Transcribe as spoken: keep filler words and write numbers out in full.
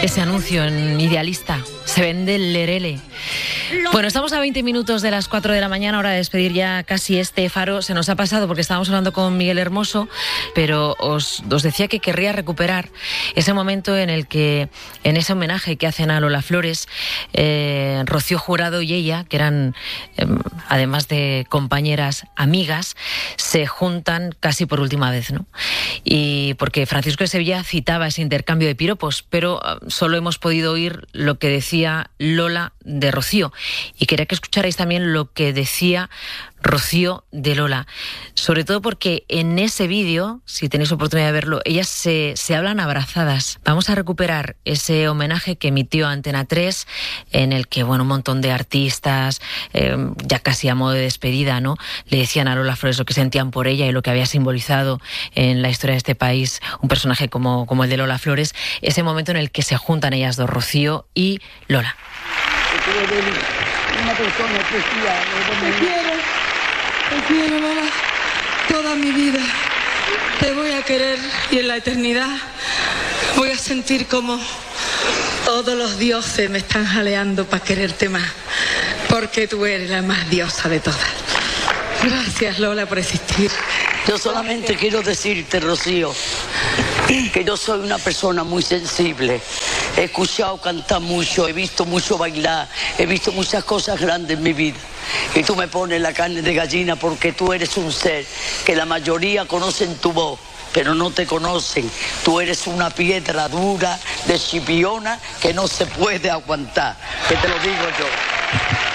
ese anuncio en Idealista. Se vende el lerele. Bueno, estamos a veinte minutos de las cuatro de la mañana, hora de despedir ya casi este faro. Se nos ha pasado porque estábamos hablando con Miguel Hermoso, pero os, os decía que querría recuperar ese momento en el que, en ese homenaje que hacen a Lola Flores, eh, Rocío Jurado y ella, que eran, eh, además de compañeras, amigas, se juntan casi por última vez, ¿no? Y porque Francisco de Sevilla citaba ese intercambio de piropos, pero solo hemos podido oír lo que decía Lola de Rocío. Y quería que escucharais también lo que decía Rocío de Lola, sobre todo porque en ese vídeo, si tenéis oportunidad de verlo, ellas se, se hablan abrazadas. Vamos a recuperar ese homenaje que emitió Antena tres, en el que, bueno, un montón de artistas, eh, ya casi a modo de despedida, ¿no?, le decían a Lola Flores lo que sentían por ella y lo que había simbolizado en la historia de este país un personaje como, como el de Lola Flores. Ese momento en el que se juntan ellas dos, Rocío y Lola. Una persona especial. Te quiero, te quiero, Lola, toda mi vida. Te voy a querer y en la eternidad voy a sentir como todos los dioses me están jaleando para quererte más, porque tú eres la más diosa de todas. Gracias, Lola, por existir. Yo solamente quiero decirte, Rocío, que yo soy una persona muy sensible. He escuchado cantar mucho, he visto mucho bailar, he visto muchas cosas grandes en mi vida. Y tú me pones la carne de gallina porque tú eres un ser que la mayoría conocen tu voz, pero no te conocen. Tú eres una piedra dura de chipiona que no se puede aguantar, que te lo digo yo.